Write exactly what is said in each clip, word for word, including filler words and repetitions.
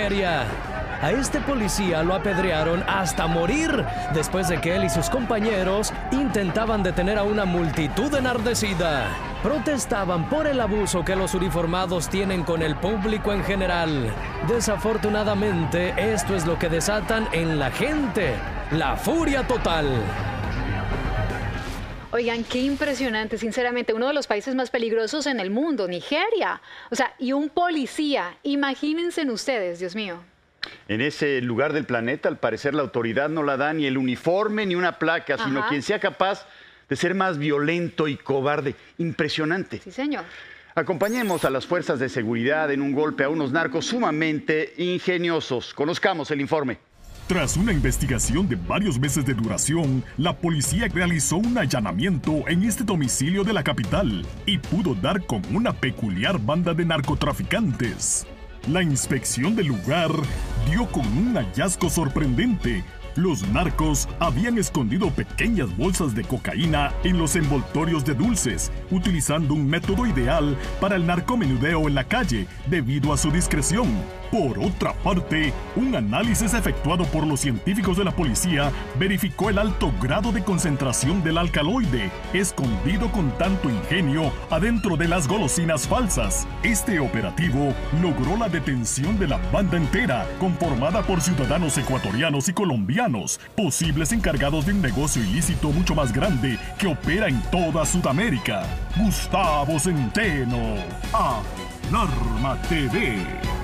Nigeria. A este policía lo apedrearon hasta morir después de que él y sus compañeros intentaban detener a una multitud enardecida. Protestaban por el abuso que los uniformados tienen con el público en general. Desafortunadamente, esto es lo que desatan en la gente: la furia total. Oigan, qué impresionante, sinceramente, uno de los países más peligrosos en el mundo, Nigeria. O sea, y un policía, imagínense ustedes, Dios mío. En ese lugar del planeta, al parecer, la autoridad no la da ni el uniforme ni una placa, sino Ajá. quien sea capaz de ser más violento y cobarde. Impresionante. Sí, señor. Acompañemos a las fuerzas de seguridad en un golpe a unos narcos sumamente ingeniosos. Conozcamos el informe. Tras una investigación de varios meses de duración, la policía realizó un allanamiento en este domicilio de la capital y pudo dar con una peculiar banda de narcotraficantes. La inspección del lugar dio con un hallazgo sorprendente. Los narcos habían escondido pequeñas bolsas de cocaína en los envoltorios de dulces, utilizando un método ideal para el narcomenudeo en la calle debido a su discreción. Por otra parte, un análisis efectuado por los científicos de la policía verificó el alto grado de concentración del alcaloide, escondido con tanto ingenio adentro de las golosinas falsas. Este operativo logró la detención de la banda entera, conformada por ciudadanos ecuatorianos y colombianos, posibles encargados de un negocio ilícito mucho más grande que opera en toda Sudamérica. Gustavo Centeno, Alarma T V.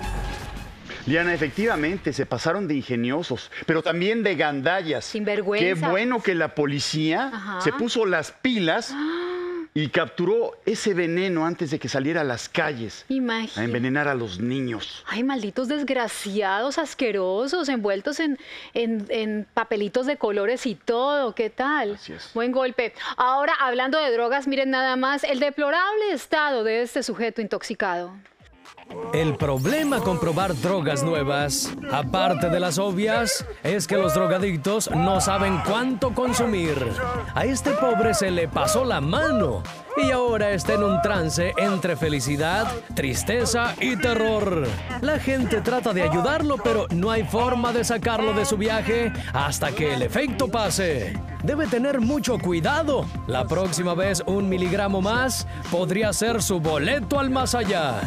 Liana, efectivamente, se pasaron de ingeniosos, pero también de gandallas. Sinvergüenza. Qué bueno que la policía Ajá. se puso las pilas y capturó ese veneno antes de que saliera a las calles a Imagínate. envenenar a los niños. Ay, malditos desgraciados, asquerosos, envueltos en, en, en papelitos de colores y todo. ¿Qué tal? Así es. Buen golpe. Ahora, hablando de drogas, miren nada más el deplorable estado de este sujeto intoxicado. El problema con probar drogas nuevas, aparte de las obvias, es que los drogadictos no saben cuánto consumir. A este pobre se le pasó la mano y ahora está en un trance entre felicidad, tristeza y terror. La gente trata de ayudarlo, pero no hay forma de sacarlo de su viaje hasta que el efecto pase. Debe tener mucho cuidado. La próxima vez un miligramo más podría ser su boleto al más allá.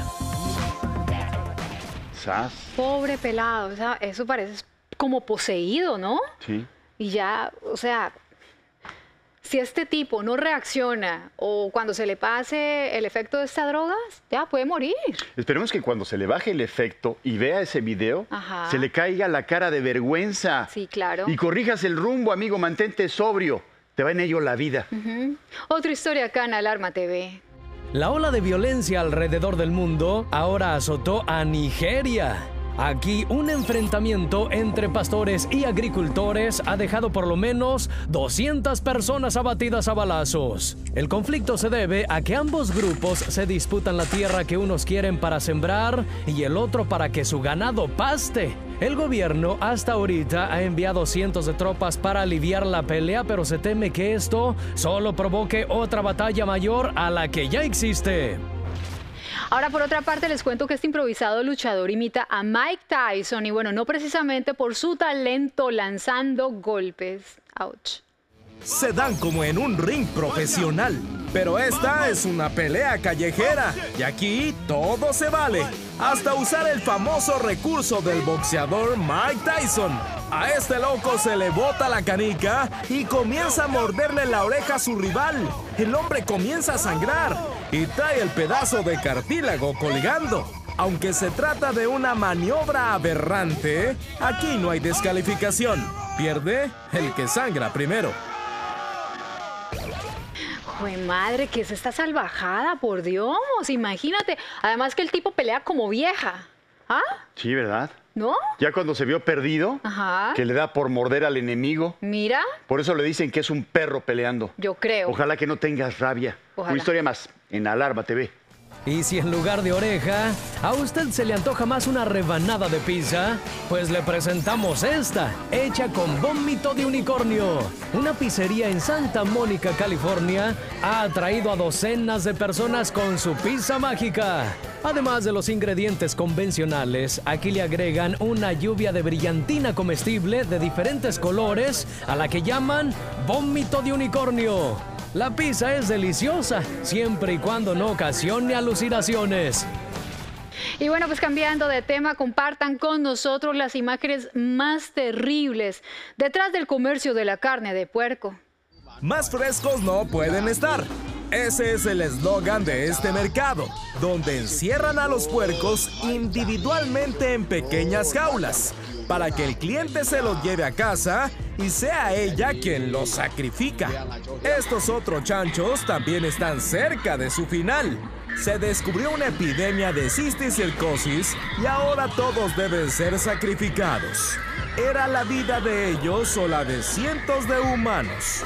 ¿Sas? Pobre pelado, o sea, eso parece como poseído, ¿no? Sí. Y ya, o sea, si este tipo no reacciona o cuando se le pase el efecto de estas drogas, ya puede morir. Esperemos que cuando se le baje el efecto y vea ese video, Ajá. se le caiga la cara de vergüenza. Sí, claro. Y corrijas el rumbo, amigo, mantente sobrio. Te va en ello la vida. Uh-huh. Otra historia acá en Alarma T V. La ola de violencia alrededor del mundo ahora azotó a Nigeria. Aquí un enfrentamiento entre pastores y agricultores ha dejado por lo menos doscientas personas abatidas a balazos. El conflicto se debe a que ambos grupos se disputan la tierra que unos quieren para sembrar y el otro para que su ganado paste. El gobierno hasta ahorita ha enviado cientos de tropas para aliviar la pelea, pero se teme que esto solo provoque otra batalla mayor a la que ya existe. Ahora, por otra parte, les cuento que este improvisado luchador imita a Mike Tyson y bueno, no precisamente por su talento lanzando golpes. Ouch. Se dan como en un ring profesional, pero esta es una pelea callejera y aquí todo se vale, hasta usar el famoso recurso del boxeador Mike Tyson. A este loco se le bota la canica y comienza a morderle la oreja a su rival. El hombre comienza a sangrar y trae el pedazo de cartílago colgando. Aunque se trata de una maniobra aberrante, aquí no hay descalificación. Pierde el que sangra primero. ¡Jue madre! ¿Qué es esta salvajada? Por Dios, imagínate. Además que el tipo pelea como vieja. ¿Ah? Sí, ¿verdad? ¿No? Ya cuando se vio perdido, Ajá. que le da por morder al enemigo. Mira, Por eso le dicen que es un perro peleando. yo creo. Ojalá que no tengas rabia. Ojalá. Una historia más en Alarma T V. Y si en lugar de oreja, a usted se le antoja más una rebanada de pizza, pues le presentamos esta, hecha con vómito de unicornio. Una pizzería en Santa Mónica, California, ha atraído a docenas de personas con su pizza mágica. Además de los ingredientes convencionales, aquí le agregan una lluvia de brillantina comestible de diferentes colores, a la que llaman vómito de unicornio. La pizza es deliciosa, siempre y cuando no ocasione alucinaciones. Y bueno, pues cambiando de tema, compartan con nosotros las imágenes más terribles detrás del comercio de la carne de puerco. Más frescos no pueden estar. Ese es el eslogan de este mercado, donde encierran a los puercos individualmente en pequeñas jaulas, para que el cliente se los lleve a casa y sea ella quien los sacrifica. Estos otros chanchos también están cerca de su final. Se descubrió una epidemia de cisticercosis y ahora todos deben ser sacrificados. ¿Era la vida de ellos o la de cientos de humanos?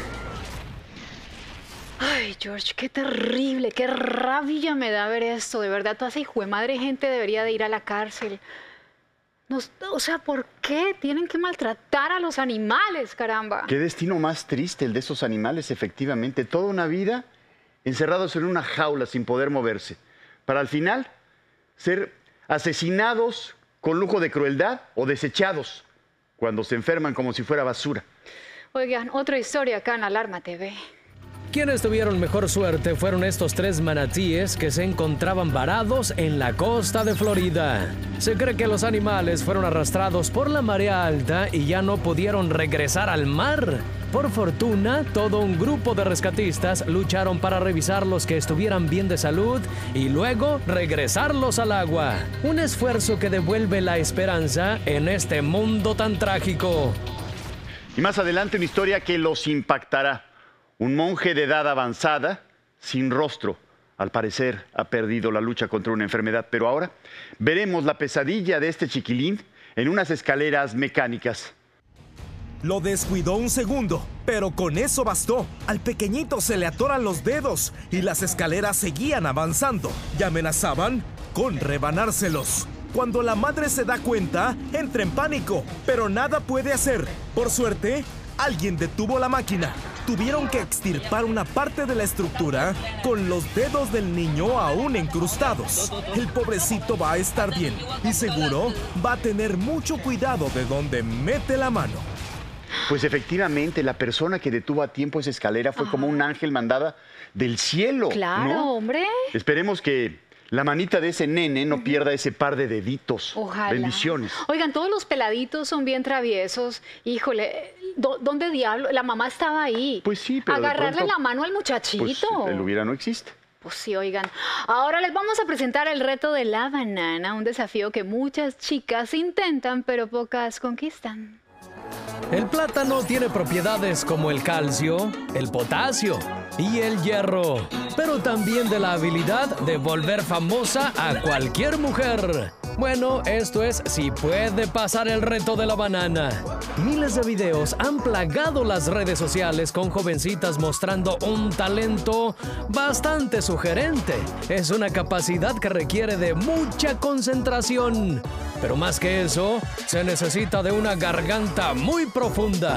Ay, George, qué terrible, qué rabia me da ver esto. De verdad, toda esa hijuemadre gente debería de ir a la cárcel. Nos, o sea, ¿por qué tienen que maltratar a los animales, caramba? Qué destino más triste el de esos animales, efectivamente. Toda una vida encerrados en una jaula sin poder moverse, para al final ser asesinados con lujo de crueldad o desechados cuando se enferman como si fuera basura. Oigan, otra historia acá en Alarma T V. Quienes tuvieron mejor suerte fueron estos tres manatíes que se encontraban varados en la costa de Florida. Se cree que los animales fueron arrastrados por la marea alta y ya no pudieron regresar al mar. Por fortuna, todo un grupo de rescatistas lucharon para revisarlos que estuvieran bien de salud y luego regresarlos al agua. Un esfuerzo que devuelve la esperanza en este mundo tan trágico. Y más adelante una historia que los impactará. Un monje de edad avanzada, sin rostro, al parecer ha perdido la lucha contra una enfermedad, pero ahora veremos la pesadilla de este chiquilín en unas escaleras mecánicas. Lo descuidó un segundo, pero con eso bastó. Al pequeñito se le atoran los dedos y las escaleras seguían avanzando y amenazaban con rebanárselos. Cuando la madre se da cuenta, entra en pánico, pero nada puede hacer. Por suerte, alguien detuvo la máquina. Tuvieron que extirpar una parte de la estructura con los dedos del niño aún incrustados. El pobrecito va a estar bien y seguro va a tener mucho cuidado de dónde mete la mano. Pues efectivamente, la persona que detuvo a tiempo esa escalera fue Ajá. como un ángel mandada del cielo. Claro, ¿no? hombre. Esperemos que la manita de ese nene no pierda ese par de deditos. Ojalá. Bendiciones. Oigan, todos los peladitos son bien traviesos. Híjole, ¿dónde diablo? La mamá estaba ahí. Pues sí, pero agarrarle de pronto, la mano al muchachito. Pues el hubiera no existe. Pues sí, oigan. Ahora les vamos a presentar el reto de la banana, un desafío que muchas chicas intentan, pero pocas conquistan. El plátano tiene propiedades como el calcio, el potasio y el hierro, pero también de la habilidad de volver famosa a cualquier mujer. Bueno, esto es si puede pasar el reto de la banana. Miles de videos han plagado las redes sociales con jovencitas mostrando un talento bastante sugerente. Es una capacidad que requiere de mucha concentración. Pero más que eso, se necesita de una garganta muy profunda.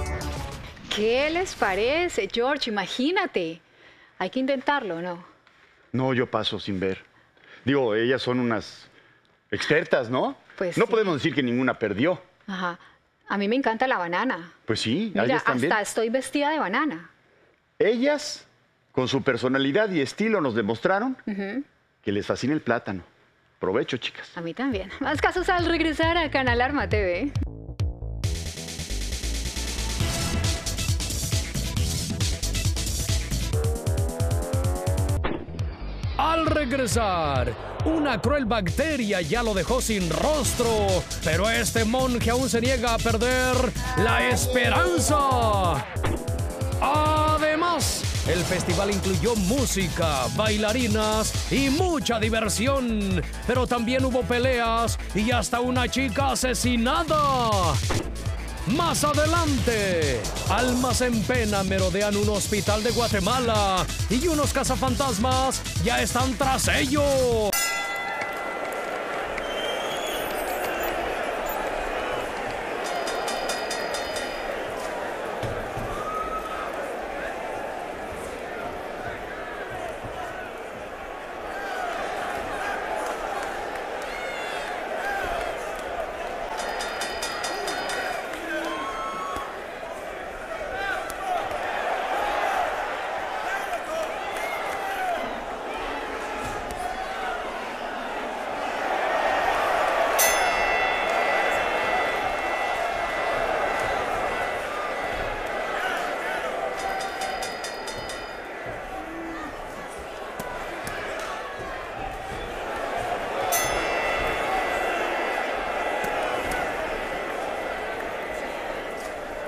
¿Qué les parece, George? Imagínate. Hay que intentarlo, ¿no? No, yo paso sin ver. Digo, ellas son unas expertas, ¿no? Pues no sí. podemos decir que ninguna perdió. Ajá. A mí me encanta la banana. Pues sí, Mira, ellas también. hasta estoy vestida de banana. Ellas, con su personalidad y estilo, nos demostraron Uh-huh. que les fascina el plátano. Provecho, chicas. A mí también. Más casos al regresar a Canal Alarma T V. Al regresar, una cruel bacteria ya lo dejó sin rostro, pero este monje aún se niega a perder la esperanza. Además, el festival incluyó música, bailarinas y mucha diversión, pero también hubo peleas y hasta una chica asesinada. Más adelante, almas en pena merodean un hospital de Guatemala y unos cazafantasmas ya están tras ellos.